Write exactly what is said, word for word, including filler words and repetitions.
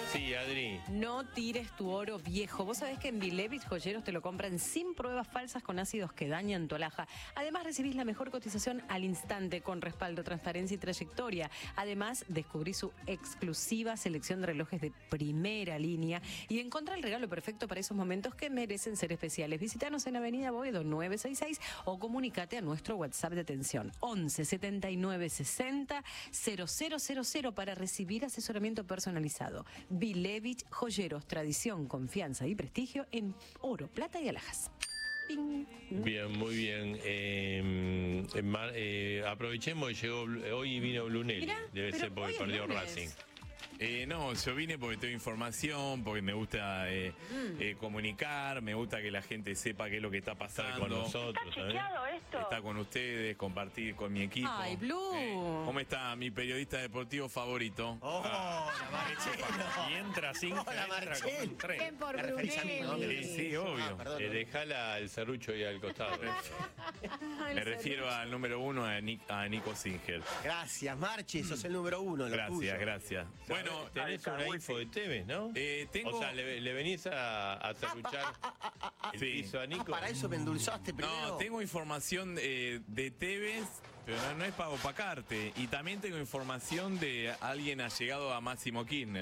Sí, Adri. No tires tu oro viejo. Vos sabés que en Bilevich Joyeros te lo compran sin pruebas falsas con ácidos que dañan tu alhaja. Además recibís la mejor cotización al instante con respaldo, transparencia y trayectoria. Además descubrí su exclusiva selección de relojes de primera línea y encontrá el regalo perfecto para esos momentos que merecen ser especiales. Visítanos en Avenida Boedo nueve sesenta y seis o comunicate a nuestro WhatsApp de atención once setenta y nueve sesenta cero cero cero cero para recibir asesoramiento personalizado. Bilevich Joyeros, tradición, confianza y prestigio en oro, plata y alhajas. Ping. Bien, muy bien. Eh, eh, aprovechemos que llegó, hoy vino Brunelli. Mirá, debe ser porque perdió Racing. Eh, no, yo vine porque tengo información, porque me gusta eh, mm. eh, comunicar, me gusta que la gente sepa qué es lo que está pasando. Está con nosotros. ¿Está chequeado esto? Está con ustedes, compartir con mi equipo. Ay, Blue. Eh, ¿Cómo está mi periodista deportivo favorito? Oh, ah, la Marchelo. Y entra sin oh, la Marchelo. Bien por ¿Me referís a mí, no? Brunelli. Sí, sí, obvio. Ah, perdón. Eh, dejala al serrucho y al costado. Me refiero al número uno, a, Nic a Nico Singer. Gracias, Marchi, sos el número uno. Lo Gracias, tuyo. gracias. Bueno, tenés una info de Tevez, ¿no? Eh, tengo... O sea, le, le venís a, a serruchar el Sí. piso a Nico. Ah, para eso me endulzaste primero. No, tengo información eh, de Tevez, pero no, no es para opacarte. Y también tengo información de alguien allegado a Máximo Kirchner.